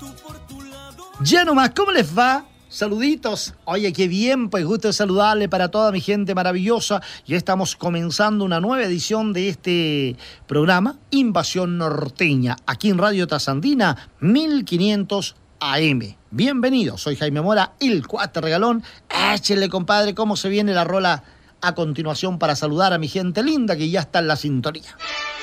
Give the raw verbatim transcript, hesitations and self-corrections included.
Ya nomás, ¿cómo les va? Saluditos. Oye, qué bien, pues gusto de saludarle para toda mi gente maravillosa. Ya estamos comenzando una nueva edición de este programa, Invasión Norteña, aquí en Radio Trasandina, mil quinientos A M. Bienvenidos, soy Jaime Mora, el Cuate Regalón. Échenle, compadre, cómo se viene la rola a continuación para saludar a mi gente linda que ya está en la sintonía.